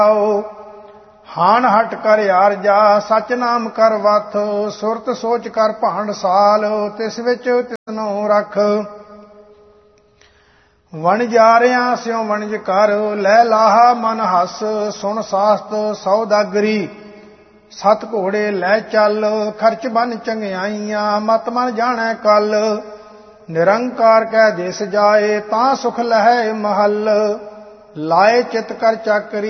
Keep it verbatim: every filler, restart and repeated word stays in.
ਹਾਨ ਹਟ ਕਰ ਆਰਜਾ ਸਚ ਨਾਮ ਕਰ ਵਥ ਸੁਰਤ ਸੋਚ ਕਰ ਭਾਂਡ ਸਾਲ ਤਿਸ ਵਿੱਚ ਤਿਸਨੂੰ ਰਖ ਵਣਜਾਰਿਆਂ ਸਿਉ ਵਣਜ ਕਰ ਲੈ ਲਾਹਾ ਮਨ ਹੱਸ ਸੁਣ ਸਾਸਤ ਸੌਦਾਗਰੀ ਸਤ ਘੋੜੇ ਲੈ ਚੱਲ ਖਰਚ ਬਨ ਚੰਗਿਆਈਆਂ ਮਤ ਮਨ ਜਾਣੈ ਕਲ ਨਿਰੰਕਾਰ ਕੈ ਦੇਸ ਜਾਏ ਤਾਂ ਸੁਖ ਲਹੈ ਮਹਲ ਲਾਏ ਚਿਤ ਕਰ ਚਾਕਰੀ